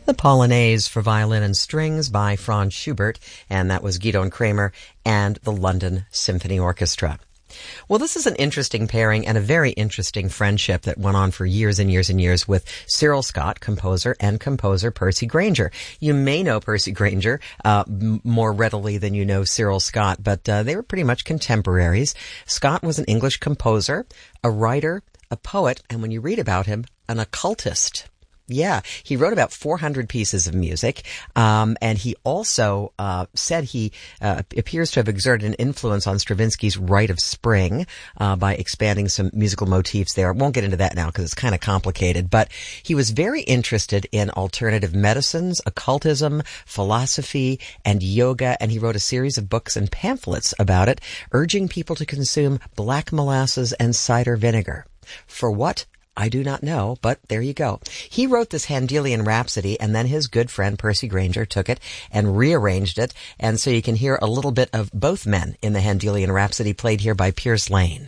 the Polonaise for violin and strings by Franz Schubert, and that was Gidon Kremer and the London Symphony Orchestra. Well, this is an interesting pairing and a very interesting friendship that went on for years and years and years with Cyril Scott, composer, and composer Percy Grainger. You may know Percy Grainger more readily than you know Cyril Scott, but they were pretty much contemporaries. Scott was an English composer, a writer, a poet, and when you read about him, an occultist. Yeah, he wrote about 400 pieces of music, and he also said he appears to have exerted an influence on Stravinsky's Rite of Spring by expanding some musical motifs there. I won't get into that now because it's kind of complicated, but he was very interested in alternative medicines, occultism, philosophy, and yoga, and he wrote a series of books and pamphlets about it, urging people to consume black molasses and cider vinegar. For what? I do not know, but there you go. He wrote this Handelian Rhapsody, and then his good friend Percy Grainger took it and rearranged it, and so you can hear a little bit of both men in the Handelian Rhapsody played here by Pierce Lane.